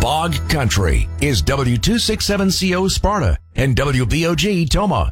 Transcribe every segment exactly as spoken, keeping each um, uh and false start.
Bog Country is W two sixty-seven C O Sparta and W B O G Toma.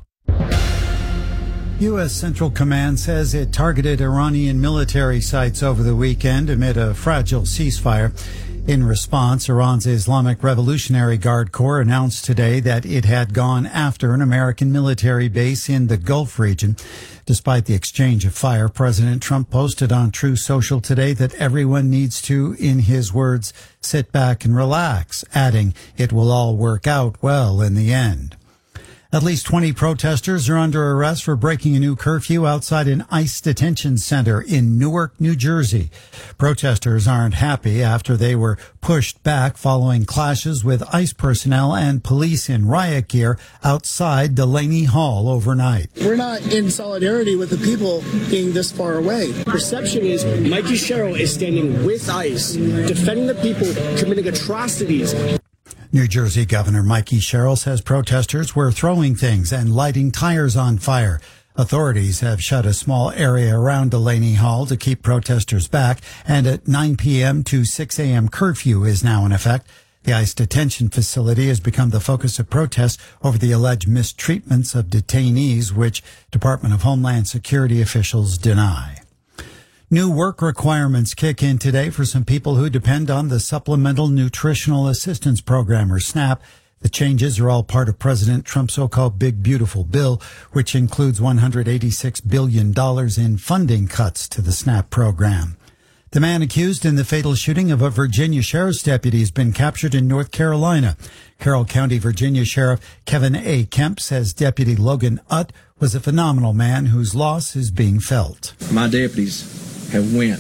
U S. Central Command says it targeted Iranian military sites over the weekend amid a fragile ceasefire. In response, Iran's Islamic Revolutionary Guard Corps announced today that it had gone after an American military base in the Gulf region. Despite the exchange of fire, President Trump posted on Truth Social today that everyone needs to, in his words, sit back and relax, adding, "It will all work out well in the end." At least twenty protesters are under arrest for breaking a new curfew outside an ICE detention center in Newark, New Jersey. Protesters aren't happy after they were pushed back following clashes with ICE personnel and police in riot gear outside Delaney Hall overnight. We're not in solidarity with the people being this far away. Perception is Mikey Sherrill is standing with ICE, defending the people committing atrocities. New Jersey Governor Mikey Sherrill says protesters were throwing things and lighting tires on fire. Authorities have shut a small area around Delaney Hall to keep protesters back, and at nine p.m. to six a.m. curfew is now in effect. The ICE detention facility has become the focus of protests over the alleged mistreatments of detainees, which Department of Homeland Security officials deny. New work requirements kick in today for some people who depend on the Supplemental Nutritional Assistance Program, or SNAP. The changes are all part of President Trump's so-called Big Beautiful Bill, which includes one hundred eighty-six billion dollars in funding cuts to the SNAP program. The man accused in the fatal shooting of a Virginia sheriff's deputy has been captured in North Carolina. Carroll County, Virginia Sheriff Kevin A. Kemp says Deputy Logan Utt was a phenomenal man whose loss is being felt. My deputies have went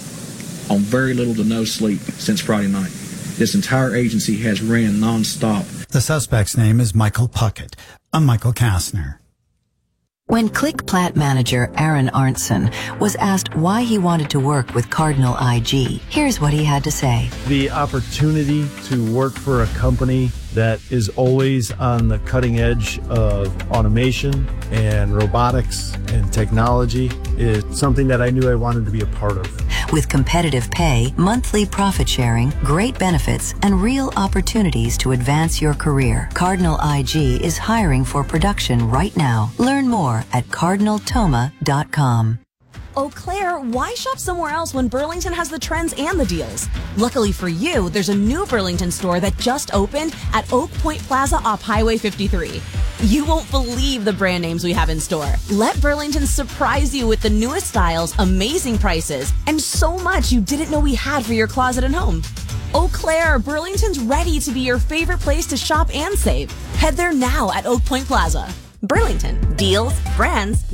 on very little to no sleep since Friday night. This entire agency has ran nonstop. The suspect's name is Michael Puckett. I'm Michael Kastner. When Click Plat manager Aaron Arntzen was asked why he wanted to work with Cardinal I G, here's what he had to say. The opportunity to work for a company that is always on the cutting edge of automation and robotics and technology is something that I knew I wanted to be a part of. With competitive pay, monthly profit sharing, great benefits, and real opportunities to advance your career, Cardinal I G is hiring for production right now. Learn more at cardinal toma dot com. Eau Claire, why shop somewhere else when Burlington has the trends and the deals? Luckily for you, there's a new Burlington store that just opened at Oak Point Plaza off Highway fifty-three. You won't believe the brand names we have in store. Let Burlington surprise you with the newest styles, amazing prices, and so much you didn't know we had for your closet and home. Eau Claire, Burlington's ready to be your favorite place to shop and save. Head there now at Oak Point Plaza. Burlington, deals, brands,